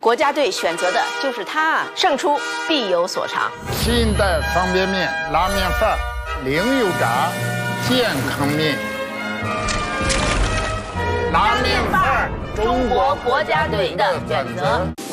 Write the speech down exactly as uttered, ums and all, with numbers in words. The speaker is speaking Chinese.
国家队选择的就是它，胜出必有所长。 新一代方便面拉面饭，零油炸，健康面。 拉面饭，中国国家队的选择。